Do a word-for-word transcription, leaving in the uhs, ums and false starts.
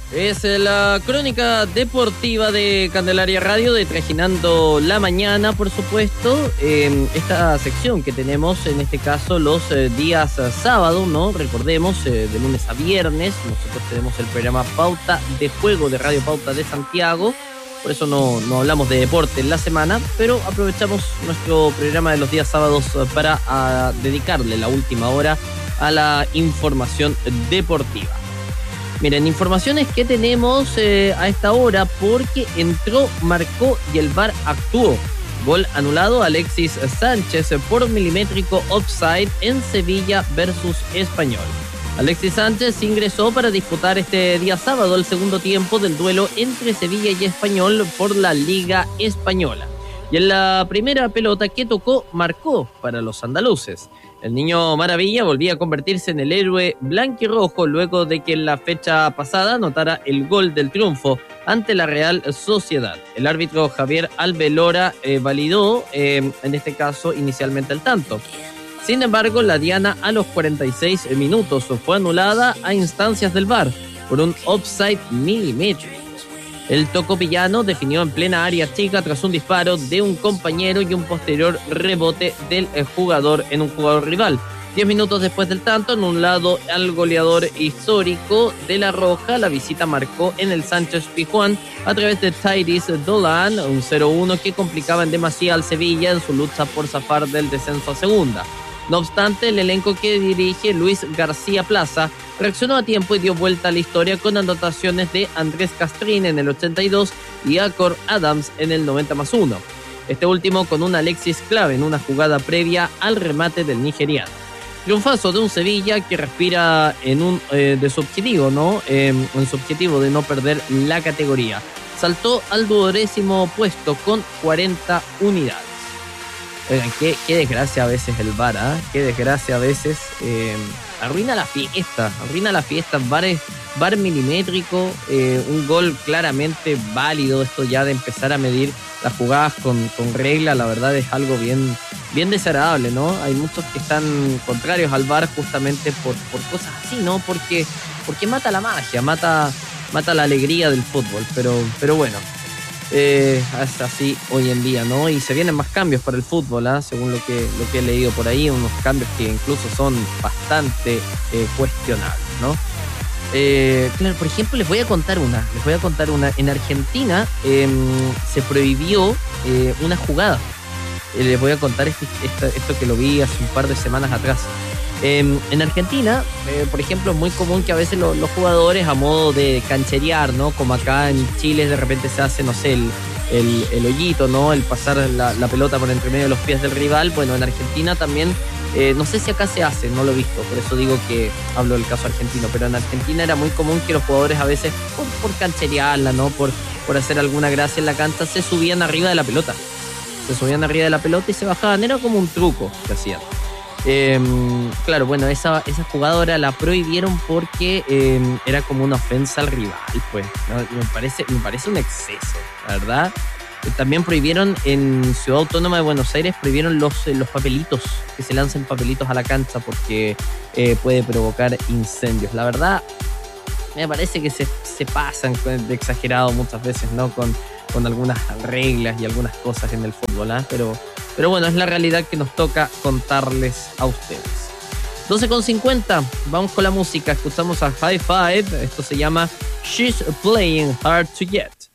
Es la crónica deportiva de Candelaria Radio, de Trajinando la Mañana, por supuesto. Eh, esta sección que tenemos, en este caso, los eh, días eh, sábado, ¿no? Recordemos, eh, de lunes a viernes, nosotros tenemos el programa Pauta de Juego de Radio Pauta de Santiago. Por eso no, no hablamos de deporte en la semana, pero aprovechamos nuestro programa de los días sábados para a, dedicarle la última hora a la información deportiva. Miren, informaciones que tenemos eh, a esta hora, porque entró, marcó y el V A R actuó. Gol anulado a Alexis Sánchez por milimétrico offside en Sevilla versus Español. Alexis Sánchez ingresó para disputar este día sábado el segundo tiempo del duelo entre Sevilla y Español por la Liga Española. Y en la primera pelota que tocó, marcó para los andaluces. El niño Maravilla volvía a convertirse en el héroe blanquirrojo luego de que en la fecha pasada anotara el gol del triunfo ante la Real Sociedad. El árbitro Javier Albelora eh, validó, eh, en este caso, inicialmente el tanto. Sin embargo, la diana a los cuarenta y seis minutos fue anulada a instancias del V A R por un offside milimétrico. El tocopillano definió en plena área chica tras un disparo de un compañero y un posterior rebote del jugador en un jugador rival. Diez minutos después del tanto, en un lado al goleador histórico de La Roja, la visita marcó en el Sánchez Pizjuán a través de Tyrese Dolan, un cero uno que complicaba en demasía al Sevilla en su lucha por zafar del descenso a segunda. No obstante, el elenco que dirige Luis García Plaza reaccionó a tiempo y dio vuelta a la historia con anotaciones de Andrés Castrín en el ochenta y dos y Acor Adams en el noventa más uno. Este último con un Alexis clave en una jugada previa al remate del nigeriano. Triunfazo de un Sevilla que respira en un eh, de su objetivo, ¿no? Eh, en su objetivo de no perder la categoría. Saltó al duodécimo puesto con cuarenta unidades. Oigan, qué, qué desgracia a veces el V A R, ¿eh? Qué desgracia a veces. Eh, arruina la fiesta, arruina la fiesta. V A R, V A R milimétrico, eh, un gol claramente válido. Esto ya de empezar a medir las jugadas con, con regla, la verdad es algo bien, bien desagradable, ¿no? Hay muchos que están contrarios al V A R justamente por, por cosas así, ¿no? Porque, porque mata la magia, mata, mata la alegría del fútbol. Pero, pero bueno. Eh, es así hoy en día, ¿no? Y se vienen más cambios para el fútbol, ¿eh? Según lo que, lo que he leído por ahí, unos cambios que incluso son bastante eh, cuestionables, ¿no? Eh, claro, por ejemplo, les voy a contar una, les voy a contar una. En Argentina eh, se prohibió eh, una jugada. Eh, les voy a contar esto, esto, esto que lo vi hace un par de semanas atrás. Eh, en Argentina, eh, por ejemplo, es muy común que a veces lo, los jugadores, a modo de cancherear, ¿no? Como acá en Chile de repente se hace, no sé, el, el, el hoyito, ¿no? El pasar la, la pelota por entre medio de los pies del rival. Bueno, en Argentina también, eh, no sé si acá se hace, no lo he visto, por eso digo que hablo del caso argentino, pero en Argentina era muy común que los jugadores a veces, por, por cancherearla, ¿no? Por, por hacer alguna gracia en la cancha, se subían arriba de la pelota. Se subían arriba de la pelota y se bajaban. Era como un truco que hacían. Eh, claro, bueno, esa, esa jugadora la prohibieron porque eh, era como una ofensa al rival, pues, ¿no? Me parece, me parece un exceso, la verdad. Eh, también prohibieron en Ciudad Autónoma de Buenos Aires, prohibieron los, eh, los papelitos, que se lancen papelitos a la cancha porque eh, puede provocar incendios. La verdad, me parece que se, se pasan de exagerado muchas veces, ¿no? Con, con algunas reglas y algunas cosas en el fútbol, ¿eh? Pero... Pero bueno, es la realidad que nos toca contarles a ustedes. doce con cincuenta, vamos con la música. Escuchamos a High Five. Esto se llama She's Playing Hard to Get.